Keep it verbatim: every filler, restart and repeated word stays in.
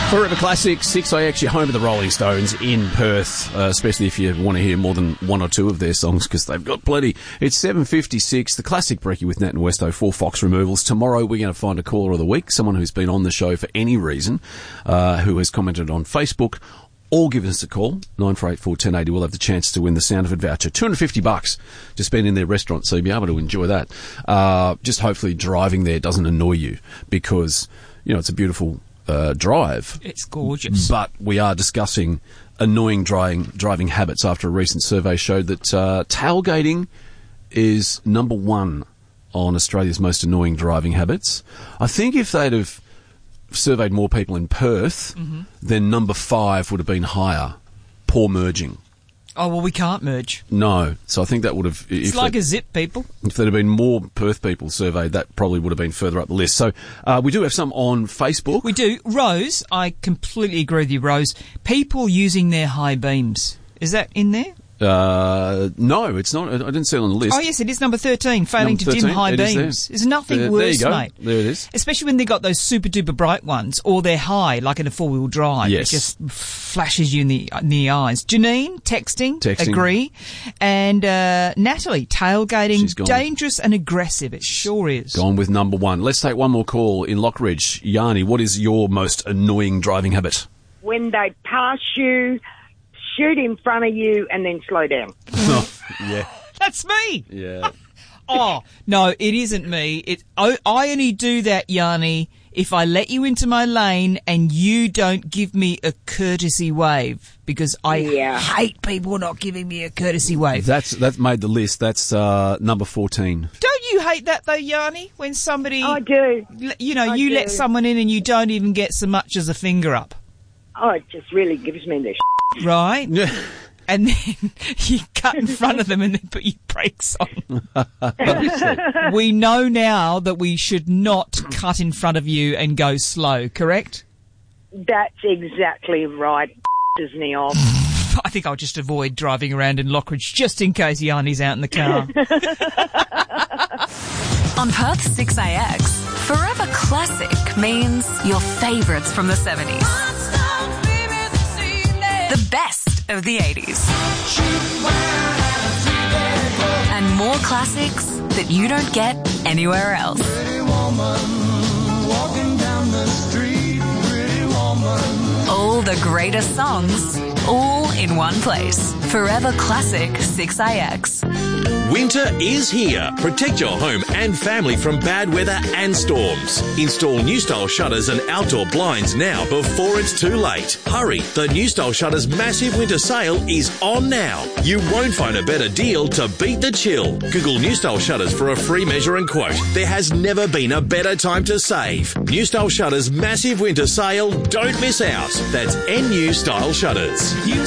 Forever Classic, six A X, you're home of the Rolling Stones in Perth, uh, especially if you want to hear more than one or two of their songs, because they've got plenty. It's seven fifty-six, the Classic Brekkie with Nat and Westo for Fox Removals. Tomorrow we're going to find a caller of the week, someone who's been on the show for any reason, uh, who has commented on Facebook, or give us a call, nine four eight four, one zero eight zero. We'll have the chance to win the Sound of It voucher. two hundred fifty bucks to spend in their restaurant, so you'll be able to enjoy that. Uh, just hopefully driving there doesn't annoy you, because, you know, it's a beautiful uh, drive. It's gorgeous. But we are discussing annoying driving, driving habits after a recent survey showed that uh, tailgating is number one on Australia's most annoying driving habits. I think if they'd have surveyed more people in Perth, mm-hmm. then number five would have been higher. Poor merging. Oh, well, we can't merge. No. So I think that would have... It's like a zip, people. If there'd have been more Perth people surveyed, that probably would have been further up the list. So uh, we do have some on Facebook. We do. Rose, I completely agree with you, Rose. People using their high beams. Is that in there? Uh, no, it's not. I didn't see it on the list. Oh, yes, it is number thirteen, failing number to dim thirteen, high it is beams. there. There's nothing there, worse, there you go. mate. There it is. Especially when they've got those super-duper bright ones, or they're high, like in a four-wheel drive. Yes. It just flashes you in the, in the eyes. Janine, texting, texting. agree. And uh, Natalie, tailgating, She's gone. dangerous and aggressive. It sure is. Gone with number one. Let's take one more call in Lockridge. Yanni, what is your most annoying driving habit? When they pass you, shoot in front of you, and then slow down. Oh, yeah. That's me. Yeah. Oh, no, it isn't me. It, I, I only do that, Yanni, if I let you into my lane and you don't give me a courtesy wave, because I Yeah. hate people not giving me a courtesy wave. That's that's made the list. That's uh, number fourteen. Don't you hate that, though, Yanni, when somebody... I do. You know, I you do. let someone in and you don't even get so much as a finger up, Oh, it just really gives me the sh- right? Yeah. And then you cut in front of them and then put your brakes on. But we know now that we should not cut in front of you and go slow, correct? That's exactly right. Pisses me off. I think I'll just avoid driving around in Lockridge just in case Yanni's out in the car. On Perth's six A X, Forever Classic means your favourites from the seventies. The best of the eighties. And more classics that you don't get anywhere else. All the greatest songs, all in one place. Forever Classic six A X. Winter is here. Protect your home and family from bad weather and storms. Install New Style shutters and outdoor blinds now before it's too late. Hurry, the New Style Shutters massive winter sale is on now. You won't find a better deal to beat the chill. Google New Style Shutters for a free measure and quote. There has never been a better time to save. New Style Shutters massive winter sale. Don't miss out. That's N U Style Shutters.